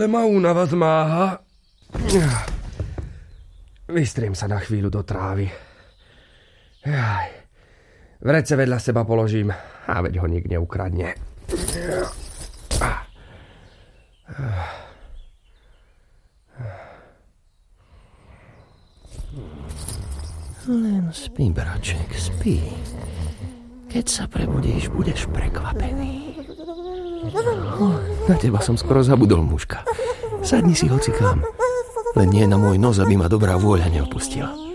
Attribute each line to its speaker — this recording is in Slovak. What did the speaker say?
Speaker 1: ale ma únava zmáha. Vystriem sa na chvíľu do trávy. Vrece vedľa seba položím, a veď ho nik neukradne.
Speaker 2: Len spí, braček, spí. Keď sa prebudíš, budeš prekvapený. Na teba som skoro zabudol, mužka. Sadni si hocikám. Len nie na môj nos, aby ma dobrá vôľa neopustila.